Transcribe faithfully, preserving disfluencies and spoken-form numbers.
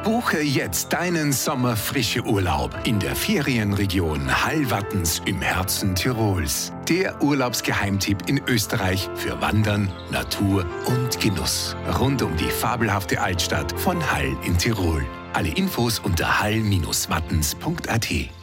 Buche jetzt deinen Sommerfrische-Urlaub in der Ferienregion Hallwattens im Herzen Tirols. Der Urlaubsgeheimtipp in Österreich für Wandern, Natur und Genuss. Rund um die fabelhafte Altstadt von Hall in Tirol. Alle Infos unter hall Bindestrich wattens Punkt a t.